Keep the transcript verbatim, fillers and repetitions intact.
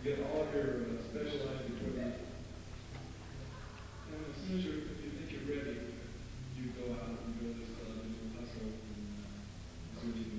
You get all your uh, specialized equipment. And as soon as you if you think you're ready, you go out and build this club and you hustle and uh, see what you